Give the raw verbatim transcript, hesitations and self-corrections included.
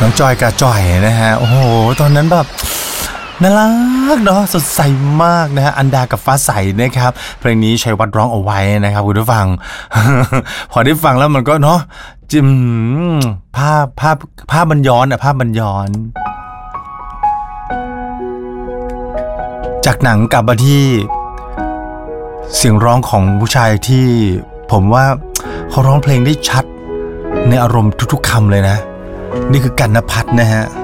น้องจอยกับจอยนะฮะโอ้โหตอนนั้นแบบน่ารักเนาะสดใสมากนะฮะอันดากับฟ้าใสนะครับเพลงนี้ชัยวัฒน์ร้องเอาไว้นะครับคุณผู้ฟัง พอได้ฟังแล้วมันก็เนาะจิมภาพภาพภาพมันย้อนอะภาพมันย้อนจากหนังกลับมาที่เสียงร้องของผู้ชายที่ผมว่าเขาร้องเพลงได้ชัดในอารมณ์ทุกๆคำเลยนะนี่คือกันณภัทรนะฮะ